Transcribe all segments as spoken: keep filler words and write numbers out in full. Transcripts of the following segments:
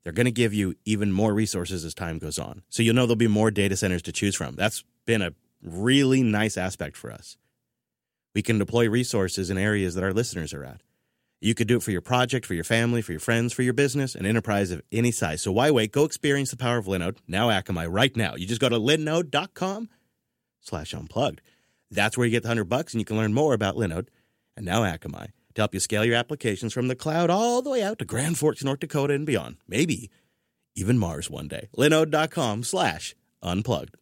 they're going to give you even more resources as time goes on. So you'll know there'll be more data centers to choose from. That's been a really nice aspect for us. We can deploy resources in areas that our listeners are at. You could do it for your project, for your family, for your friends, for your business, an enterprise of any size. So why wait? Go experience the power of Linode, now Akamai, right now. You just go to linode.com slash unplugged. That's where you get the hundred bucks, and you can learn more about Linode and now Akamai to help you scale your applications from the cloud all the way out to Grand Forks, North Dakota, and beyond. Maybe even Mars one day. Linode.com slash unplugged.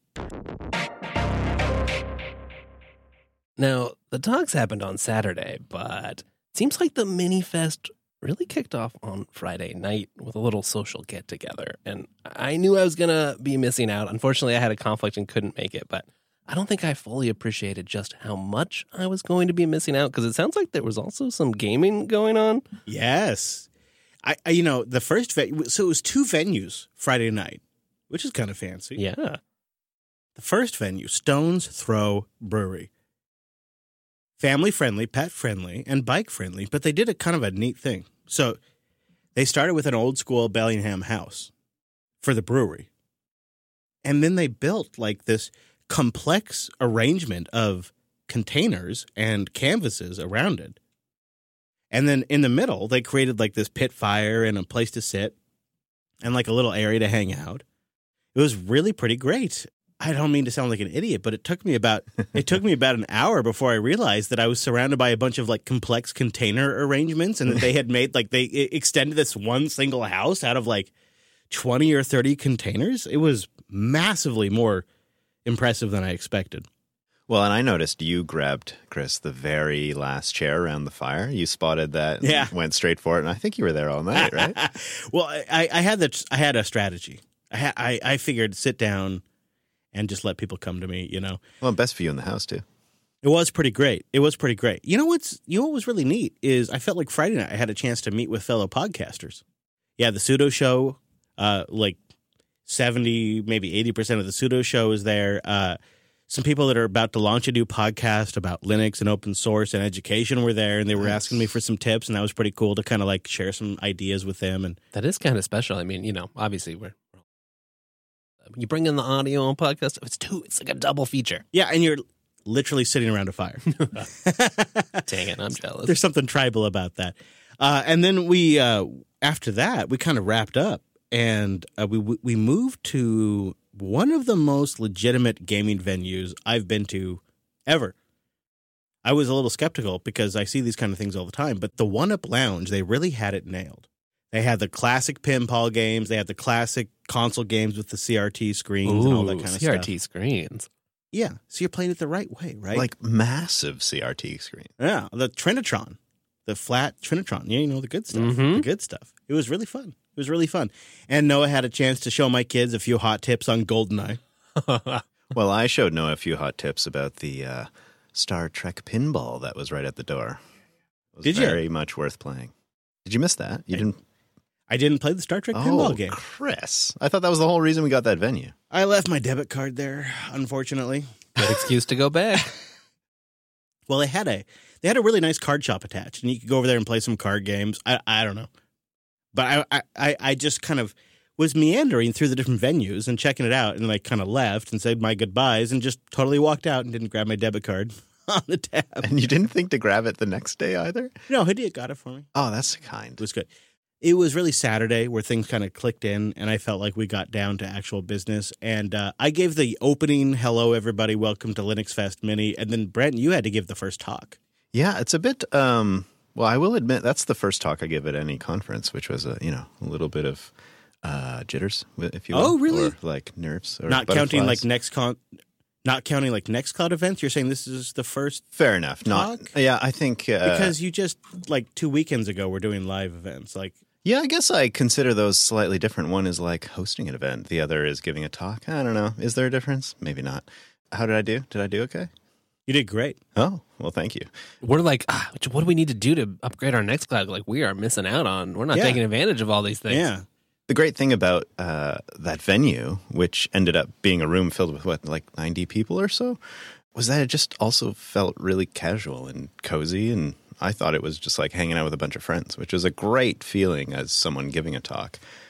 Now, the talks happened on Saturday, but it seems like the mini fest really kicked off on Friday night with a little social get-together. And I knew I was going to be missing out. Unfortunately, I had a conflict and couldn't make it, but I don't think I fully appreciated just how much I was going to be missing out, because it sounds like there was also some gaming going on. Yes. I, I you know, the first venue, so it was two venues Friday night, which is kind of fancy. Yeah. The first venue, Stone's Throw Brewery. Family-friendly, pet-friendly, and bike-friendly, but they did a kind of a neat thing. So they started with an old-school Bellingham house for the brewery. And then they built like this complex arrangement of containers and canvases around it. And then in the middle, they created like this pit fire and a place to sit and like a little area to hang out. It was really pretty great. I don't mean to sound like an idiot, but it took me about it took me about an hour before I realized that I was surrounded by a bunch of like complex container arrangements, and that they had made like they extended this one single house out of like twenty or thirty containers. It was massively more impressive than I expected. Well, and I noticed you grabbed, Chris, the very last chair around the fire. You spotted that, yeah. and went straight for it, and I think you were there all night, right? Well, I, I had that. I had a strategy. I, ha- I I figured sit down and just let people come to me, you know. Well, best for you in the house, too. It was pretty great. It was pretty great. You know what's you know what was really neat is I felt like Friday night I had a chance to meet with fellow podcasters. Yeah, the Pseudo Show, uh, like seventy, maybe eighty percent of the Pseudo Show is there. Uh, some people that are about to launch a new podcast about Linux and open source and education were there, and they were Nice. asking me for some tips, and that was pretty cool to kind of like share some ideas with them. And That is kind of special. I mean, you know, obviously we're you bring in the audio on podcast, it's two, it's like a double feature. yeah, and you're literally sitting around a fire. Dang it, I'm jealous. There's something tribal about that. Uh, and then we, uh, after that, we kind of wrapped up, and uh, we we moved to one of the most legitimate gaming venues I've been to ever. I was a little skeptical because I see these kind of things all the time, but the One Up Lounge, they really had it nailed. They had the classic pinball games. They had the classic console games with the C R T screens Ooh, and all that kind of C R T stuff. screens. Yeah, so you're playing it the right way, right? Like massive C R T screen. Yeah, the Trinitron, the flat Trinitron. Yeah, you know, the good stuff. Mhm. The good stuff. It was really fun. It was really fun. And Noah had a chance to show my kids a few hot tips on GoldenEye. Well, I showed Noah a few hot tips about the uh, Star Trek pinball that was right at the door. It was Did you? very much worth playing. Did you miss that? You I- didn't? I didn't play the Star Trek Oh, pinball game. Chris. I thought that was the whole reason we got that venue. I left my debit card there, unfortunately. Good excuse to go back. Well, they had a they had a really nice card shop attached, and you could go over there and play some card games. I I don't know, but I I I just kind of was meandering through the different venues and checking it out, and like kind of left and said my goodbyes and just totally walked out and didn't grab my debit card on the tab. And you didn't think to grab it the next day either? No, Hidea got it for me. Oh, that's kind. It was good. It was really Saturday where things kind of clicked in, and I felt like we got down to actual business. And uh, I gave the opening, hello, everybody, welcome to Linux Fest Mini. And then, Brent, you had to give the first talk. Yeah, it's a bit, um, well, I will admit that's the first talk I give at any conference, which was, a, you know, a little bit of uh, jitters, if you will. Oh, really? Or like nerves. Or Not counting like butterflies. next con- not counting like Nextcloud events. You're saying this is the first Fair enough. Not, talk? yeah, I think. Uh, because you just like two weekends ago were doing live events. Like, yeah, I guess I consider those slightly different. One is like hosting an event. The other is giving a talk. I don't know. Is there a difference? Maybe not. How did I do? Did I do okay? you did great. Oh, well, thank you. We're like, ah, what do we need to do to upgrade our Nextcloud? Like, we are missing out on. We're not Yeah. taking advantage of all these things. Yeah. The great thing about uh, that venue, which ended up being a room filled with, what, like ninety people or so, was that it just also felt really casual and cozy. And I thought it was just like hanging out with a bunch of friends, which was a great feeling as someone giving a talk.